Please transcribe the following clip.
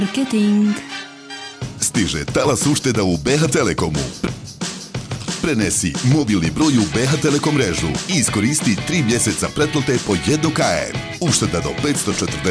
Marketing. Stiže talas ušteda u BH Telekomu. Prenesi mobilni broj u BH Telekom mrežu i iskoristi 3 mjeseca pretplate po 1 KM. Ušteda do 540